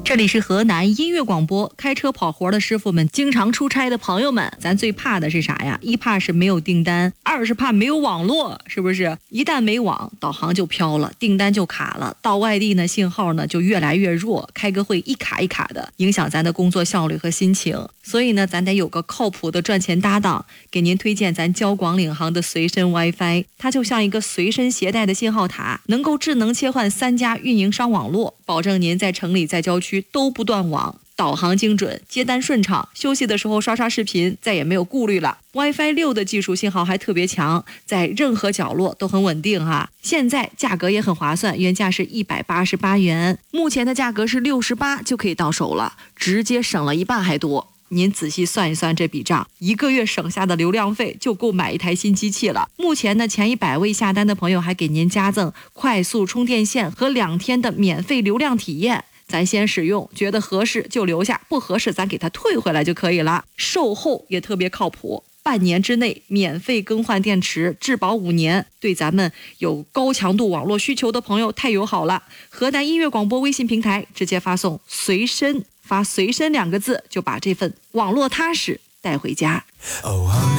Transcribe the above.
这里是河南音乐广播，开车跑活的师傅们，经常出差的朋友们，咱最怕的是啥呀？一怕是没有订单，二是怕没有网络，是不是？一旦没网，导航就飘了，订单就卡了，到外地呢，信号呢就越来越弱，开个会一卡一卡的，影响咱的工作效率和心情。所以呢，咱得有个靠谱的赚钱搭档，给您推荐咱交广领航的随身 WiFi， 它就像一个随身携带的信号塔，能够智能切换3家运营商网络，保证您在城里在郊区都不断网，导航精准，接单顺畅，休息的时候刷刷视频再也没有顾虑了。 WiFi 6的技术信号还特别强，在任何角落都很稳定哈。现在价格也很划算，原价是188元，目前的价格是68就可以到手了，直接省了一半还多。您仔细算一算这笔账，一个月省下的流量费就够买一台新机器了。目前呢，前100位下单的朋友还给您加赠快速充电线和2天的免费流量体验。咱先使用，觉得合适就留下，不合适咱给它退回来就可以了。售后也特别靠谱，半年之内免费更换电池，质保5年，对咱们有高强度网络需求的朋友太友好了。河南音乐广播微信平台直接发送随身，发随身2个字，就把这份网络踏实带回家。